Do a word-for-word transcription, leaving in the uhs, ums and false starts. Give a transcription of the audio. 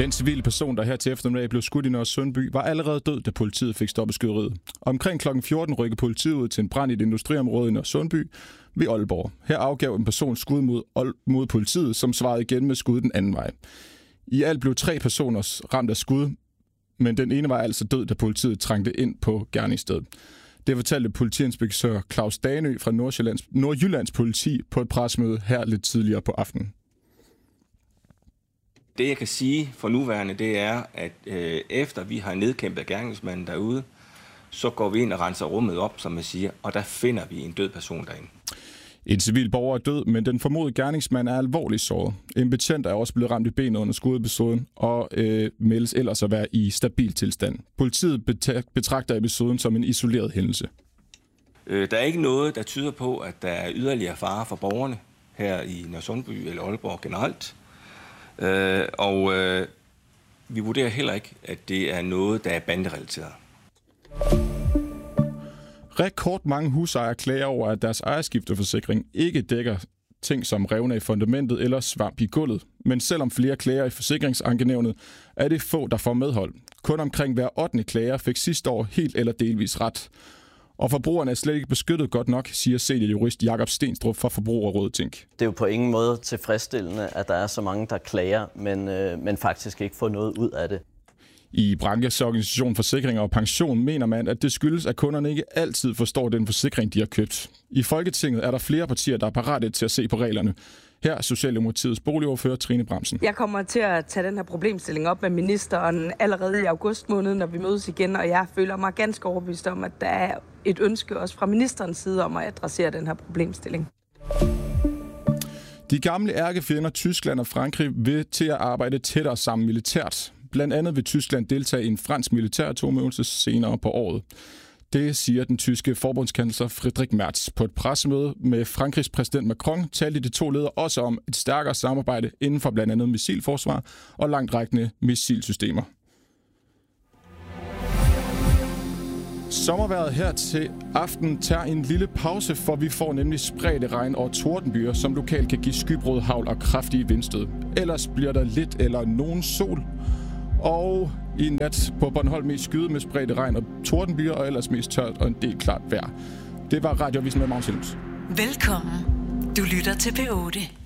Den civile person, der her til eftermiddag blev skudt i Nørresundby, var allerede død, da politiet fik stoppet skyderiet. Omkring klokken fjorten rykkede politiet ud til en brand i et industriområde i Nørresundby ved Aalborg. Her afgav en person skud mod, mod politiet, som svarede igen med skud den anden vej. I alt blev tre personer ramt af skud, men den ene var altså død, da politiet trængte ind på gerningsstedet. Det fortalte politiinspektør Claus Danø fra Nordjyllands, Nordjyllands politi på et pressemøde her lidt tidligere på aftenen. Det, jeg kan sige for nuværende, det er, at øh, efter vi har nedkæmpet gerningsmanden derude, så går vi ind og renser rummet op, som man siger, og der finder vi en død person derinde. En civil borger er død, men den formodede gerningsmand er alvorligt såret. En betjent er også blevet ramt i benet under skudepisoden og øh, meldes ellers at være i stabil tilstand. Politiet betragter episoden som en isoleret hændelse. Øh, der er ikke noget, der tyder på, at der er yderligere fare for borgerne her i Nørresundby eller Aalborg generelt. Øh, og øh, vi vurderer heller ikke, at det er noget, der er banderelateret. Rekord mange husejere klager over, at deres ejerskifteforsikring ikke dækker ting som revner i fundamentet eller svamp i gulvet. Men selvom flere klager i forsikringsankenævnet, er det få, der får medhold. Kun omkring hver ottende klager fik sidste år helt eller delvis ret. Og forbrugerne er slet ikke beskyttet godt nok, siger seniorjurist Jakob Stenstrup fra Forbrugerrådet Tænk. Det er jo på ingen måde tilfredsstillende, at der er så mange, der klager, men, øh, men faktisk ikke får noget ud af det. I branchens organisation Forsikringer og Pension mener man, at det skyldes, at kunderne ikke altid forstår den forsikring, de har købt. I Folketinget er der flere partier, der er parate til at se på reglerne. Her er Socialdemokratiets boligordfører Trine Bramsen. Jeg kommer til at tage den her problemstilling op med ministeren allerede i august måned, når vi mødes igen, og jeg føler mig ganske overbevist om, at der er et ønske også fra ministerens side om at adressere den her problemstilling. De gamle ærkefjender Tyskland og Frankrig vil til at arbejde tættere sammen militært. Blandt andet vil Tyskland deltage i en fransk militæratomøvelse senere på året. Det siger den tyske forbundskansler Friedrich Merz. På et pressemøde med Frankrigs præsident Macron talte de to ledere også om et stærkere samarbejde inden for blandt andet missilforsvar og langtrækkende missilsystemer. Sommervejret her til aften tager en lille pause, for vi får nemlig spredte regn og tordenbyer, som lokalt kan give skybrud, hagl og kraftige vindstød. Ellers bliver der lidt eller nogen sol. Og i nat på Bornholm mest skyde med spredte regn og tordenbyer, og ellers mest tørt og en del klart vejr. Det var Radioavisen med Magnus Hjelms. Velkommen. Du lytter til P otte.